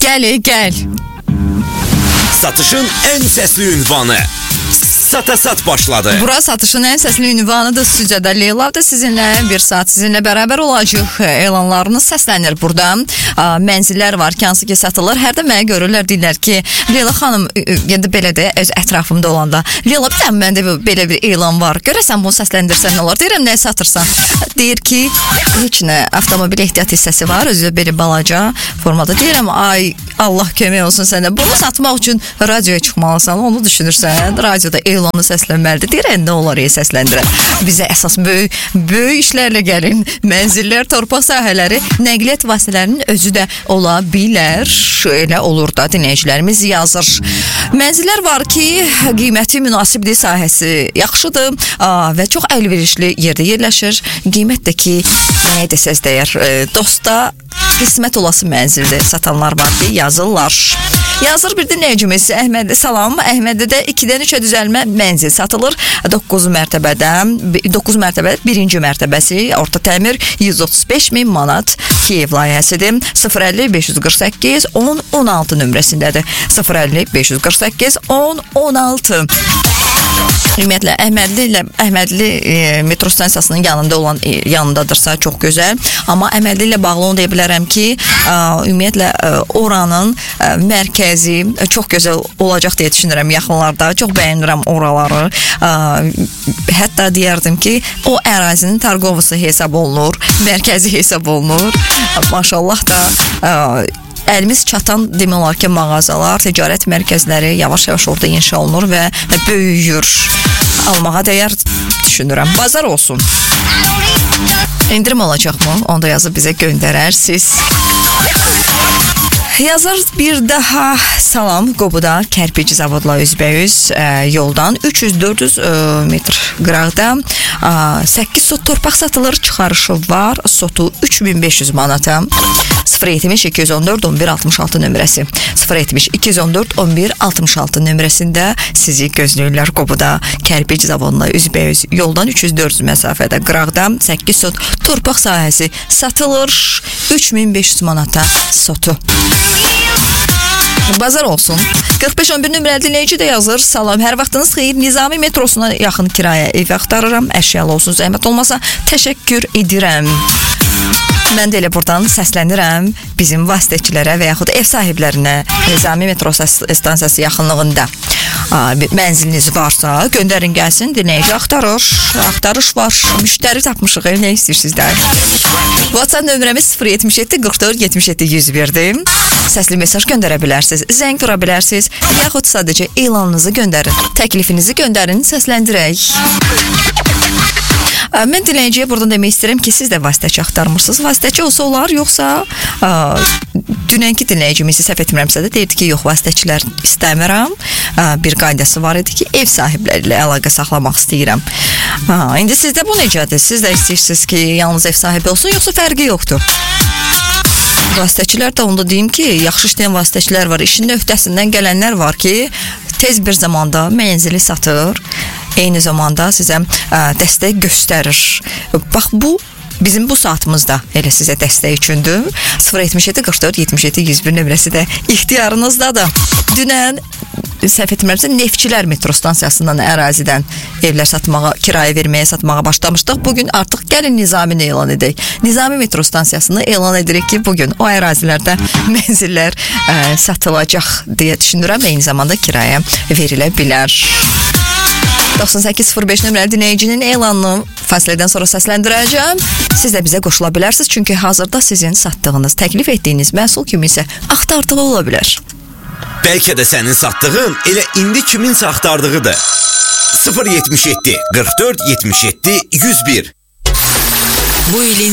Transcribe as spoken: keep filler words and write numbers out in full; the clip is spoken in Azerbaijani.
Gəl, gəl. Satışın ən səsli ünvanı. Satasat başladı. Bura satışın ən səsli ünvanıdır. Stüdiyada Leyla da sizinlə bir saat sizinlə bərabər olacaq. Elanlarınız səslənir burada. Mənzillər var ki, hansı ki satılır. Hərdən mənə görürlər, deyirlər ki, Leyla xanım, yəni belə də öz ətrafımda olanda, Leyla bir tane məndə belə bir elan var. Görəsən bunu səsləndirsən nə olar? Deyirəm, nə satırsan? Deyir ki, heç nə, avtomobil ehtiyat hissəsi var, özü belə balaca formada. Deyirəm, ay Allah kömək olsun sənə. Bunu satmaq üçün radioya çıxmalısan, onu düşünürsən. Radioda elanı səslənməlidir. Deyirəm, nə olar səsləndirəm. Bizə əsas böyük, böyük işlərlə gəlin. Mənzillər, torpaq sahələri, nəqliyyat vasitələrinin özü də ola bilər. Elə olur da dinləyicilərimiz yazır. Mənzillər var ki, qiyməti münasibdir, sahəsi yaxşıdır və çox əlverişli yerdə yerləşir. Qiymət də ki, nəyə desəz dəyər, dosta qismət olası mənzildir. Satanlar var ki, yazırlar. Yazır bir dinləyicimiz Əhməd, salam, Əhməddə də ikidən üçə düzəlmə mənzil satılır. doqquz mərtəbədən, doqquz mərtəbə, birinci mərtəbəsi, orta təmir yüz otuz beş min manat Kiyev layihəsidir. sıfır əlli beş yüz qırx səkkiz on on altı nömrəsindədir. sıfır əlli beş yüz qırx səkkiz on on altı. Ümumiyyətlə Əhmədli ilə Əhmədli e, metro stansiyasının yanında olan e, yanındadırsa çox gözəl. Amma Əhmədli ilə bağlı onu deyə bilərəm ki, e, ümumiyyətlə e, oranın e, mərkəzi e, çox gözəl olacaq deyə düşünürəm yaxınlarda. Çox bəyənirəm oraları. E, hətta deyərdim ki, o ərazinin tarqovusu hesab olunur, mərkəzi hesab olunur. E, maşallah da e, əlimiz çatan demək olar ki, mağazalar, ticarət mərkəzləri yavaş-yavaş orada inşa olunur və böyüyür. Almağa dəyər düşünürəm. Bazar olsun. İndirim olacaqmı? Onu da yazıb bizə göndərərsiniz. Yazır bir daha salam, Qobuda kərpic zavodla üzbəyüz e, yoldan üç yüz dörd yüz e, metr qıraqda e, səkkiz sot torpaq satılır, çıxarışı var, sotu üç min beş yüz manata. sıfır yetmiş iki yüz on dörd on bir altmış altı nömrəsi, sıfır yetmiş iki yüz on dörd on bir altmış altı nömrəsində sizi gözləyirlər. Qobuda kərpic zavodla üzbəyüz yoldan üç yüz dörd yüz məsafədə qıraqda səkkiz sot torpaq sahəsi satılır, üç min beş yüz manata sotu. Bazar olsun. qırx beş on bir nömrəli dinləyici də yazır. Salam, hər vaxtınız xeyir. Nizami metrosuna yaxın kirayə ev axtarıram. Əşyalı olsun, zəhmət olmasa təşəkkür edirəm. Mən də elə buradan səslənirəm bizim vasitəçilərə və yaxud ev sahiblərinə. Nizami metro stansiyası yaxınlığında mənziliniz varsa göndərin gəlsin, dinləyici axtarır. Axtarış var. Müştəri tapmışıq. Nə istəyirsiniz də? WhatsApp nömrəmiz sıfır yetmiş yeddi qırx dörd yetmiş yeddi yüz birdir. Səsli mesaj göndərə bilərsiniz, zəng vura bilərsiniz, yaxud sadəcə elanınızı göndərin, təklifinizi göndərin, səsləndirək. Mən dinləyiciyə buradan demək istəyirəm ki, siz də vasitəçi axtarmırsınız. Vasitəçi olsa olar, yoxsa ə, dünənki dinləyicimizi səhv etmirəmsə də deyirdi ki, yox, vasitəçilər istəmirəm. Ə, bir qaydası var idi ki, ev sahibləri ilə əlaqə saxlamaq istəyirəm. Ə, indi sizdə bu necədir? Siz də istəyirsiniz ki, yalnız ev sahibi olsun, yoxsa fərqi yoxdur? Vasitəçilər də onda deyim ki, yaxşı işləyən vasitəçilər var. İşin öhdəsindən gələnlər var ki, tez bir zamanda mənzili satır, eyni zamanda sizə ə, dəstək göstərir. Bax, bu bizim bu saatımızda elə sizə dəstək üçündür. sıfır yetmiş yeddi qırx dörd yetmiş yeddi yüz bir nömrəsi də ixtiyarınızdadır. Dünən səhv etmirəmsə, Neftçilər metro stansiyasından ərazidən evlər satmağa, kirayə verməyə, satmağa başlamışdıq. Bugün artıq gəlin Nizamini elan edək. Nizami metro stansiyasını elan edirik ki, bugün o ərazilərdə mənzillər ə, satılacaq deyə düşünürəm. Eyni zamanda kirayə verilə bilər. doxsan səkkiz sıfır beş nömrəli dinləyicinin elanını fasilədən sonra səsləndirəcəm. Siz də bizə qoşula bilərsiniz, çünki hazırda sizin satdığınız, təklif etdiyiniz məhsul kimi isə axtardığı ola bilər. Bəlkə də sənin satdığın elə indi kiminsə axtardığıdır. sıfır yetmiş yeddi qırx dörd yetmiş yeddi yüz bir. Bu ilin